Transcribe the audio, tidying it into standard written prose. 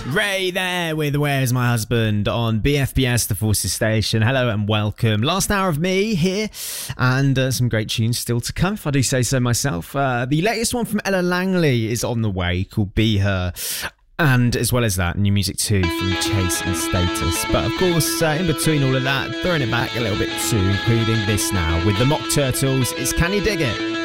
Ray there with Where's My Husband on BFBS, the Forces Station. Hello and welcome. Last hour of me here, and some great tunes still to come, if I do say so myself. The latest one from Ella Langley is on the way, called Be Her. And as well as that, new music too from Chase and Status. But of course, in between all of that, throwing it back a little bit too, including this now with the Mock Turtles. It's Can You Dig It?